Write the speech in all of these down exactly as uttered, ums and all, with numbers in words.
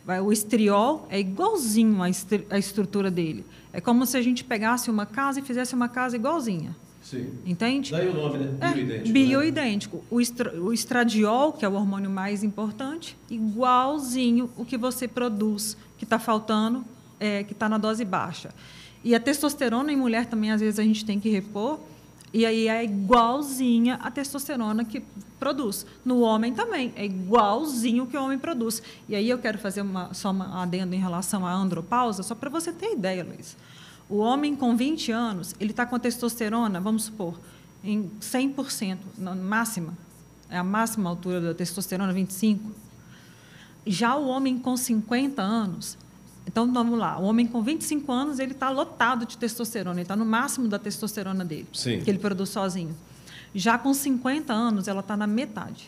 Vai, o estriol é igualzinho à, estru à estrutura dele. É como se a gente pegasse uma casa e fizesse uma casa igualzinha. Sim. Entende? Daí o nome, né? Bioidêntico. É, bioidêntico. Né? O, estra o estradiol, que é o hormônio mais importante, igualzinho o que você produz, que está faltando, é, que está na dose baixa. E a testosterona em mulher também, às vezes, a gente tem que repor, e aí é igualzinha a testosterona que produz. No homem também, é igualzinho o que o homem produz. E aí eu quero fazer uma, só uma adendo em relação à andropausa, só para você ter ideia, Luiz. O homem com vinte anos, ele está com a testosterona, vamos supor, em cem por cento, na máxima, é a máxima altura da testosterona, vinte e cinco. Já o homem com cinquenta anos, então vamos lá, o homem com vinte e cinco anos, ele está lotado de testosterona, ele está no máximo da testosterona dele, Sim. que ele produz sozinho. Já com cinquenta anos, ela está na metade.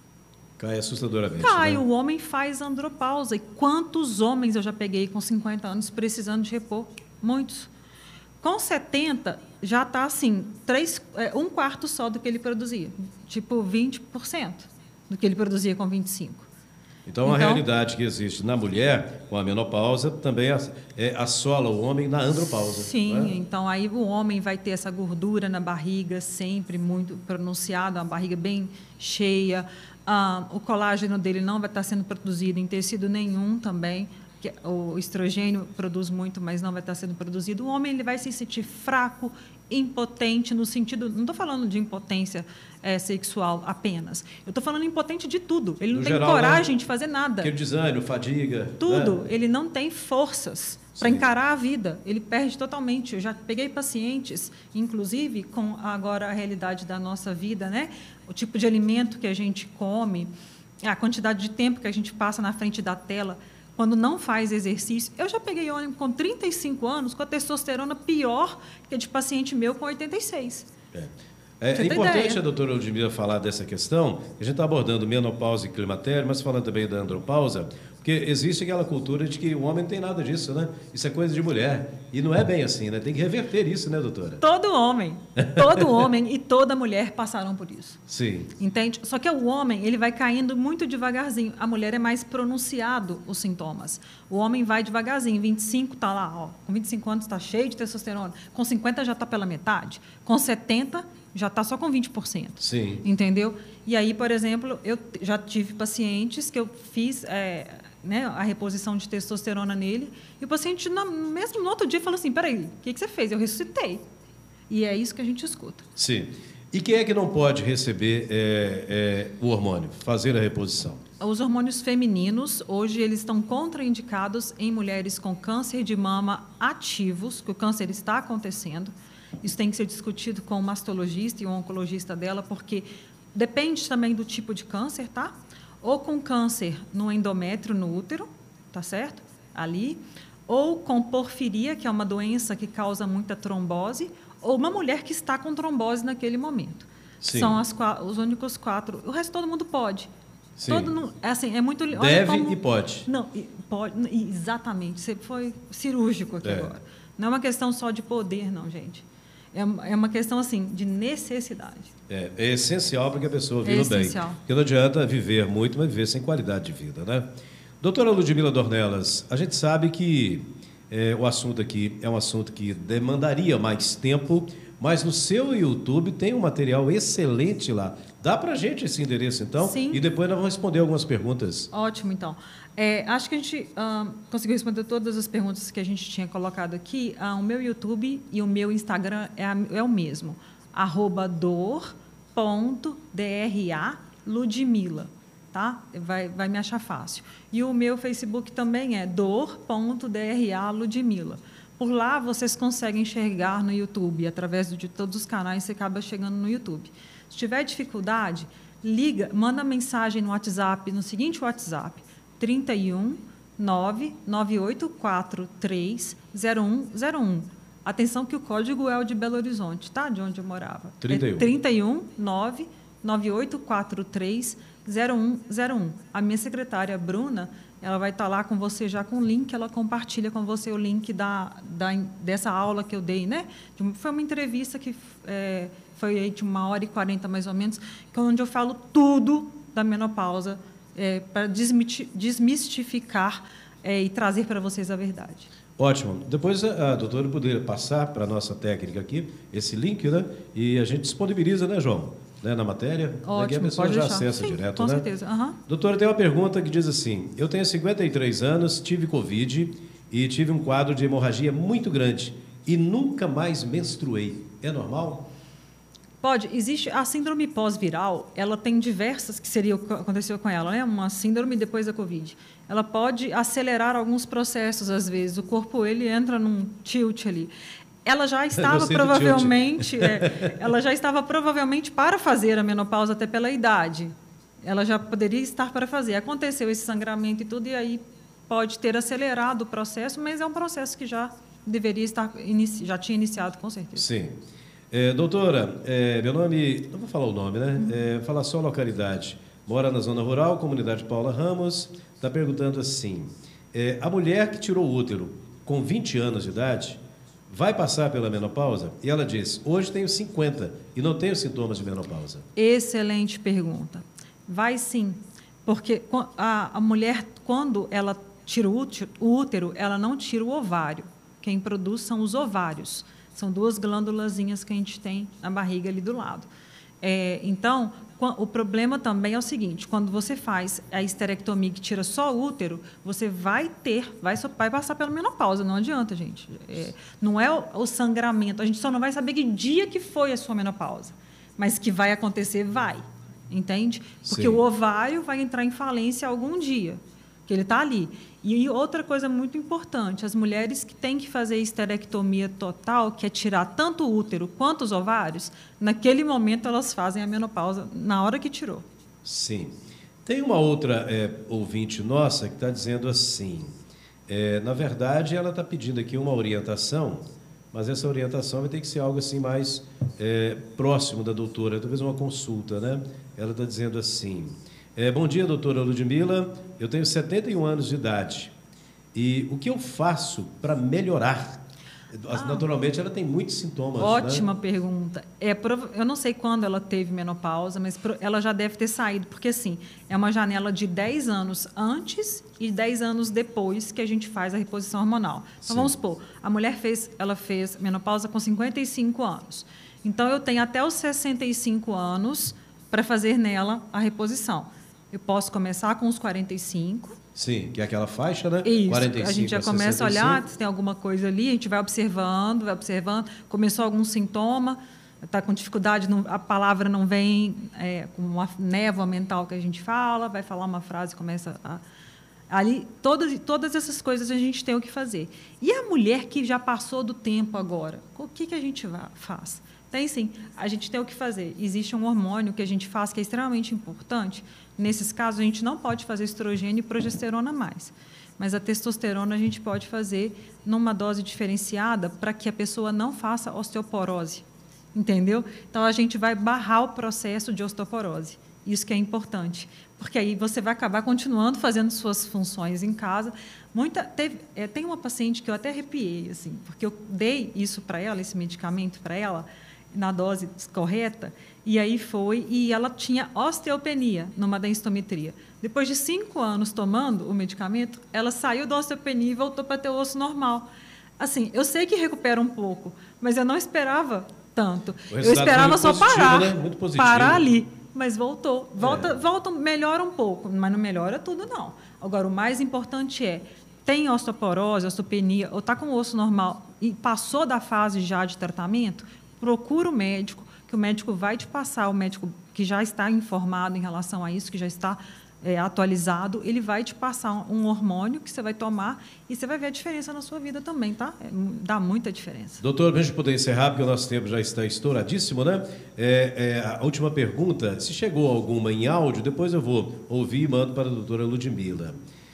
Cai assustadoramente. Cai, né? O homem faz andropausa. E quantos homens eu já peguei com cinquenta anos precisando de repor? Muitos. Com setenta, já está assim, três, é, um quarto só do que ele produzia. Tipo, vinte por cento do que ele produzia com vinte e cinco. Então, então, a realidade que existe na mulher, com a menopausa, também é, assola o homem na andropausa. Sim, né? Então aí o homem vai ter essa gordura na barriga, sempre muito pronunciada, uma barriga bem cheia. Ah, o colágeno dele não vai estar sendo produzido em tecido nenhum também. Que o estrogênio produz muito, mas não vai estar sendo produzido. O homem ele vai se sentir fraco, impotente, no sentido... Não estou falando de impotência é, sexual apenas. Eu estou falando impotente de tudo. Ele não no tem geral, coragem né? de fazer nada. Aquele desânimo, fadiga. Tudo. Né? Ele não tem forças para encarar a vida. Ele perde totalmente. Eu já peguei pacientes, inclusive, com agora a realidade da nossa vida, né? O tipo de alimento que a gente come, a quantidade de tempo que a gente passa na frente da tela... Quando não faz exercício, eu já peguei homem com trinta e cinco anos com a testosterona pior que a de paciente meu com oitenta e seis. É, é, é importante ideia. a doutora Ludmila falar dessa questão. A gente está abordando menopausa e climatério, mas falando também da andropausa, porque existe aquela cultura de que o homem não tem nada disso, né? Isso é coisa de mulher. E não é bem assim, né? Tem que reverter isso, né, doutora? Todo homem, todo homem e toda mulher passaram por isso. Sim. Entende? Só que o homem, ele vai caindo muito devagarzinho. A mulher é mais pronunciado os sintomas. O homem vai devagarzinho. vinte e cinco está lá, ó. Com vinte e cinco anos está cheio de testosterona. Com cinquenta já está pela metade. Com setenta já está só com vinte por cento. Sim. Entendeu? E aí, por exemplo, eu já tive pacientes que eu fiz... É, né, a reposição de testosterona nele, e o paciente, no, mesmo no outro dia, falou assim, peraí, o que, que você fez? Eu ressuscitei. E é isso que a gente escuta. Sim. E quem é que não pode receber é, é, o hormônio, fazer a reposição? Os hormônios femininos, hoje, eles estão contraindicados em mulheres com câncer de mama ativos, que o câncer está acontecendo. Isso tem que ser discutido com o mastologista e o oncologista dela, porque depende também do tipo de câncer, tá? Ou com câncer no endométrio, no útero, tá certo? Ali. Ou com porfiria, que é uma doença que causa muita trombose, ou uma mulher que está com trombose naquele momento. Sim. São as, os únicos quatro. O resto todo mundo pode. Sim. Todo, é assim, é muito, Deve como, e pode. Não, pode, exatamente. Você foi cirúrgico aqui é. agora. Não é uma questão só de poder, não, gente. É uma questão, assim, de necessidade. É, é essencial para que a pessoa viva é bem. Essencial. Porque não adianta viver muito, mas viver sem qualidade de vida, né? Doutora Ludmila Dornelas, a gente sabe que é, o assunto aqui é um assunto que demandaria mais tempo, mas no seu YouTube tem um material excelente lá. Dá para a gente esse endereço, então? Sim. E depois nós vamos responder algumas perguntas. Ótimo, então. É, acho que a gente uh, conseguiu responder todas as perguntas que a gente tinha colocado aqui. Uh, o meu YouTube e o meu Instagram é, a, é o mesmo. arroba dor ponto dra Ludmila. Tá? Vai, vai me achar fácil. E o meu Facebook também é dor ponto dra Ludmila. Por lá, vocês conseguem enxergar no YouTube. Através de todos os canais, você acaba chegando no YouTube. Se tiver dificuldade, liga, manda mensagem no WhatsApp, no seguinte WhatsApp, trinta e um, nove nove oito quatro três, zero um zero um. Atenção que o código é o de Belo Horizonte, tá? De onde eu morava. trinta e um. É trinta e um, nove nove oito quatro três, zero um zero um. A minha secretária, Bruna, ela vai estar lá com você já com o link, ela compartilha com você o link da, da, dessa aula que eu dei, né? Foi uma entrevista que é, foi de uma hora e quarenta, mais ou menos, onde eu falo tudo da menopausa, é, para desmistificar é, e trazer para vocês a verdade. Ótimo. Depois a, a doutora poderia passar para a nossa técnica aqui esse link, né? E a gente disponibiliza, né, João? Né, na matéria. Ótimo, daqui a pessoa pode já deixar. acessa Sim, direto, com né? certeza. Uhum. Doutora, tem uma pergunta que diz assim: eu tenho cinquenta e três anos, tive Covid e tive um quadro de hemorragia muito grande e nunca mais menstruei. É normal? Pode. Existe a síndrome pós-viral, ela tem diversas, que seria o que aconteceu com ela, né? Uma síndrome depois da Covid. Ela pode acelerar alguns processos, às vezes. O corpo, ele entra num tilt ali. Ela já estava provavelmente, é, ela já estava provavelmente para fazer a menopausa até pela idade. Ela já poderia estar para fazer. Aconteceu esse sangramento e tudo, e aí pode ter acelerado o processo, mas é um processo que já deveria estar, inici, já tinha iniciado, com certeza. Sim. É, doutora, é, meu nome, não vou falar o nome, né? Uhum. É, falar só a localidade. Mora na zona rural, comunidade Paula Ramos. Está perguntando assim: é, a mulher que tirou o útero com vinte anos de idade vai passar pela menopausa? E ela diz: hoje tenho cinquenta e não tenho sintomas de menopausa. Excelente pergunta. Vai sim, porque a, a mulher, quando ela tira o útero, o útero, ela não tira o ovário. Quem produz são os ovários. São duas glândulazinhas que a gente tem na barriga ali do lado. É, então, o problema também é o seguinte: quando você faz a histerectomia que tira só o útero, você vai ter, vai, vai passar pela menopausa, não adianta, gente. É, não é o, o sangramento, a gente só não vai saber que dia que foi a sua menopausa, mas que vai acontecer, vai, entende? Porque Sim. o ovário vai entrar em falência algum dia, que ele está ali. E outra coisa muito importante, as mulheres que têm que fazer histerectomia total, que é tirar tanto o útero quanto os ovários, naquele momento elas fazem a menopausa na hora que tirou. Sim. Tem uma outra é, ouvinte nossa que está dizendo assim, é, na verdade ela está pedindo aqui uma orientação, mas essa orientação vai ter que ser algo assim mais é, próximo da doutora, talvez uma consulta, né? Ela está dizendo assim: É, bom dia, doutora Ludmila. Eu tenho setenta e um anos de idade. E o que eu faço para melhorar? Ah, Naturalmente, ela tem muitos sintomas. Ótima né? pergunta. É, eu não sei quando ela teve menopausa, mas ela já deve ter saído, porque, assim, é uma janela de dez anos antes e dez anos depois que a gente faz a reposição hormonal. Então, Sim. vamos supor, a mulher fez, ela fez menopausa com cinquenta e cinco anos. Então, eu tenho até os sessenta e cinco anos para fazer nela a reposição. Eu posso começar com os quarenta e cinco. Sim, que é aquela faixa, né? Isso, quarenta e cinco a gente já começa a olhar se tem alguma coisa ali, a gente vai observando, vai observando. Começou algum sintoma, está com dificuldade, não, a palavra não vem, é, com uma névoa mental que a gente fala, vai falar uma frase, começa a... Ali, todas, todas essas coisas a gente tem o que fazer. E a mulher que já passou do tempo agora, o que, que a gente faz? Tem sim, a gente tem o que fazer. Existe um hormônio que a gente faz que é extremamente importante. Nesses casos, a gente não pode fazer estrogênio e progesterona mais. Mas a testosterona a gente pode fazer numa dose diferenciada para que a pessoa não faça osteoporose. Entendeu? Então, a gente vai barrar o processo de osteoporose. Isso que é importante. Porque aí você vai acabar continuando fazendo suas funções em casa. Muita, teve, é, tem uma paciente que eu até arrepiei, assim, porque eu dei isso para ela, esse medicamento para ela, na dose correta, e aí foi, e ela tinha osteopenia numa densitometria. Depois de cinco anos tomando o medicamento, ela saiu da osteopenia e voltou para ter o osso normal. Assim, eu sei que recupera um pouco, mas eu não esperava tanto. Eu esperava só positivo, parar, né? Muito positivo. Parar ali, mas voltou. Volta, é. volta, melhora um pouco, mas não melhora tudo, não. Agora, o mais importante é, tem osteoporose, osteopenia, ou está com o osso normal e passou da fase já de tratamento, procura o médico, que o médico vai te passar, o médico que já está informado em relação a isso, que já está é, atualizado, ele vai te passar um hormônio que você vai tomar e você vai ver a diferença na sua vida também, tá? É, dá muita diferença. Doutor, para a gente poder encerrar, porque o nosso tempo já está estouradíssimo, né? É, é, a última pergunta, se chegou alguma em áudio, depois eu vou ouvir e mando para a doutora Ludmila.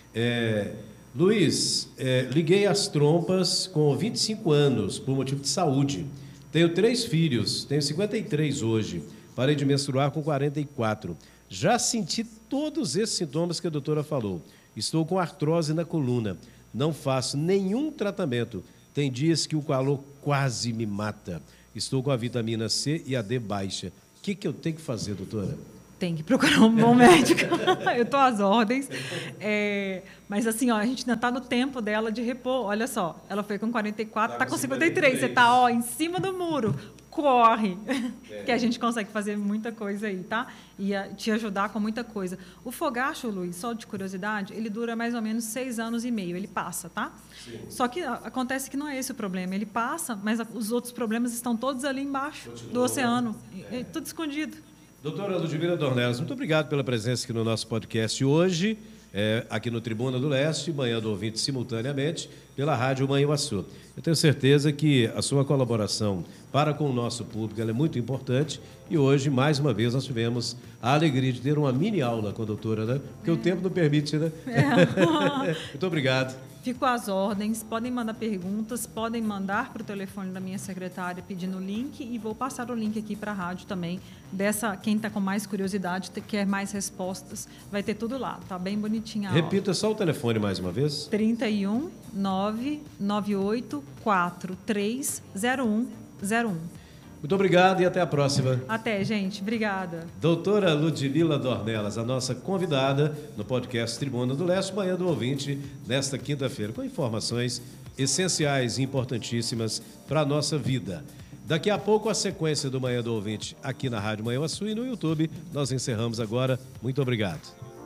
É, Luiz, é, liguei as trompas com vinte e cinco anos, por motivo de saúde. Tenho três filhos, tenho cinquenta e três hoje, parei de menstruar com quarenta e quatro. Já senti todos esses sintomas que a doutora falou. Estou com artrose na coluna, não faço nenhum tratamento. Tem dias que o calor quase me mata. Estou com a vitamina C e a D baixa. O que, que eu tenho que fazer, doutora? Tem que procurar um bom médico. Eu estou às ordens. É, mas assim, ó, a gente ainda está no tempo dela de repor. Olha só, ela foi com quarenta e quatro, está com cinquenta e três. Você está, ó, em cima do muro. Corre, é. que a gente consegue fazer muita coisa aí, tá? E a, te ajudar com muita coisa. O fogacho, Luiz, só de curiosidade, ele dura mais ou menos seis anos e meio. Ele passa, tá? Sim. Só que a, acontece que não é esse o problema. Ele passa, mas a, os outros problemas estão todos ali embaixo Continua, do oceano. É. É, tudo escondido. Doutora Ludmila Dornelas, muito obrigado pela presença aqui no nosso podcast hoje, é, aqui no Tribuna do Leste, Manhã do Ouvinte simultaneamente, pela Rádio Manhuaçu. Eu tenho certeza que a sua colaboração para com o nosso público ela é muito importante e hoje, mais uma vez, nós tivemos a alegria de ter uma mini aula com a doutora, né? Porque é. o tempo não permite, né? É. Muito obrigado. Fico às ordens, podem mandar perguntas, podem mandar para o telefone da minha secretária pedindo o link e vou passar o link aqui para a rádio também. Dessa, quem está com mais curiosidade, quer mais respostas, vai ter tudo lá, tá bem bonitinha a Repita aula. Só o telefone mais uma vez. trinta e um, nove nove oito quatro três zero um zero um. Muito obrigado e até a próxima. Até, gente. Obrigada. Doutora Ludmila Dornelas, a nossa convidada no podcast Tribuna do Leste, Manhã do Ouvinte, nesta quinta-feira, com informações essenciais e importantíssimas para a nossa vida. Daqui a pouco, a sequência do Manhã do Ouvinte aqui na Rádio Manhuaçu e no YouTube. Nós encerramos agora. Muito obrigado.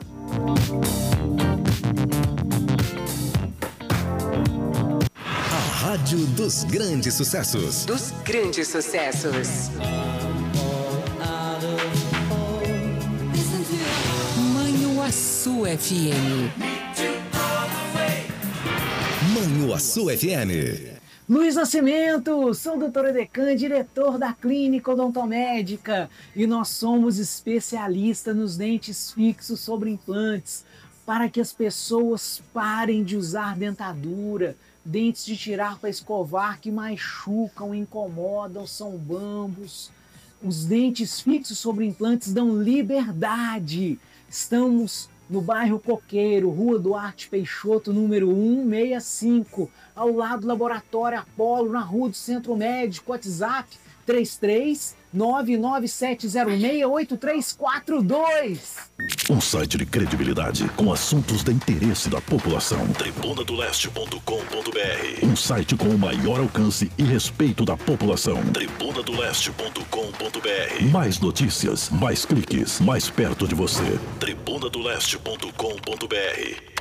Rádio dos grandes sucessos. Dos grandes sucessos. Manhuaçu F M. Manhuaçu F M. Luiz Nascimento, sou o doutor Edecan, diretor da Clínica Odontomédica, e nós somos especialistas nos dentes fixos sobre implantes, para que as pessoas parem de usar dentadura. Dentes de tirar para escovar que machucam, incomodam, são bambos. Os dentes fixos sobre implantes dão liberdade. Estamos no bairro Coqueiro, Rua Duarte Peixoto, número cento e sessenta e cinco, ao lado do Laboratório Apolo, na Rua do Centro Médico. WhatsApp três três nove nove sete zero seis oito três quatro dois. Um site de credibilidade com assuntos de interesse da população. tribuna do leste ponto com ponto br. Um site com o maior alcance e respeito da população. tribuna do leste ponto com ponto br. Mais notícias, mais cliques, mais perto de você. tribuna do leste ponto com ponto br.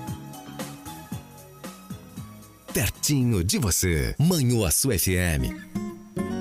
Pertinho de você. Manhuaçu F M.